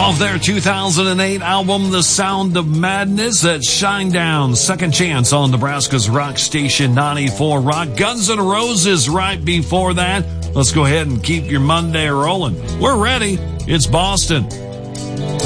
Off their 2008 album, The Sound of Madness, that's Shinedown, Second Chance on Nebraska's Rock Station 94 Rock. Guns N' Roses right before that. Let's go ahead and keep your Monday rolling. We're ready. It's Boston.